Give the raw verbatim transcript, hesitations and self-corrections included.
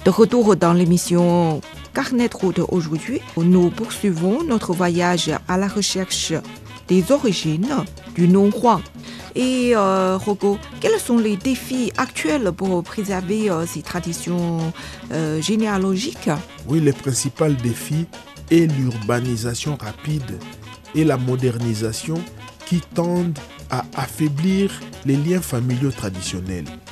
De retour dans l'émission Carnet de route aujourd'hui, nous poursuivons notre voyage à la recherche des origines du nom Huang. Et euh, Rocco, quels sont les défis actuels pour préserver euh, ces traditions euh, généalogiques? Oui, le principal défi est l'urbanisation rapide et la modernisation qui tendent à affaiblir les liens familiaux traditionnels.